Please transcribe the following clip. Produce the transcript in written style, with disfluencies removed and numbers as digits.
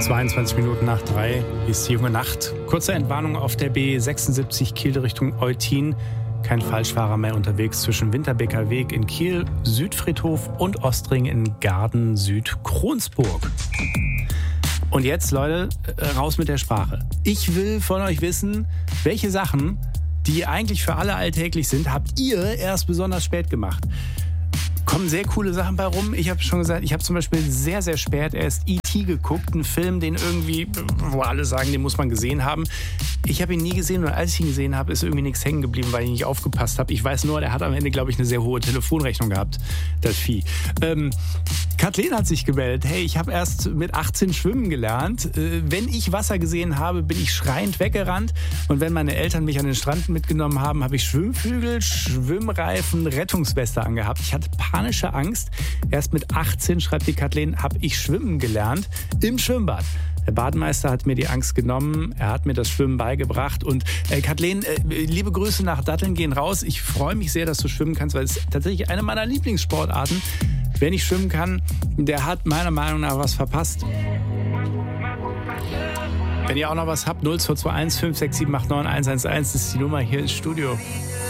22 Minuten nach 3 ist die junge Nacht. Kurze Entwarnung auf der B76 Kiel Richtung Eutin. Kein Falschfahrer mehr unterwegs zwischen Winterbeker Weg in Kiel, Südfriedhof und Ostring in Garden Süd-Kronsburg. Und jetzt, Leute, raus mit der Sprache. Ich will von euch wissen, welche Sachen, die eigentlich für alle alltäglich sind, habt ihr erst besonders spät gemacht? Kommen sehr coole Sachen bei rum. Ich habe schon gesagt, ich habe zum Beispiel sehr, sehr spät erst E.T. geguckt. Einen Film, den irgendwie, wo alle sagen, den muss man gesehen haben. Ich habe ihn nie gesehen und als ich ihn gesehen habe, ist irgendwie nichts hängen geblieben, weil ich nicht aufgepasst habe. Ich weiß nur, der hat am Ende, glaube ich, eine sehr hohe Telefonrechnung gehabt, das Vieh. Kathleen hat sich gemeldet. Hey, ich habe erst mit 18 schwimmen gelernt. Wenn ich Wasser gesehen habe, bin ich schreiend weggerannt. Und wenn meine Eltern mich an den Strand mitgenommen haben, habe ich Schwimmflügel, Schwimmreifen, Rettungsweste angehabt. Ich hatte panische Angst. Erst mit 18, schreibt die Kathleen, habe ich schwimmen gelernt im Schwimmbad. Der Bademeister hat mir die Angst genommen, er hat mir das Schwimmen beigebracht und Kathleen, liebe Grüße nach Datteln gehen raus. Ich freue mich sehr, dass du schwimmen kannst, weil es ist tatsächlich eine meiner Lieblingssportarten. Wer nicht schwimmen kann, der hat meiner Meinung nach was verpasst. Wenn ihr auch noch was habt, 0221 567 89 111, das ist die Nummer hier ins Studio.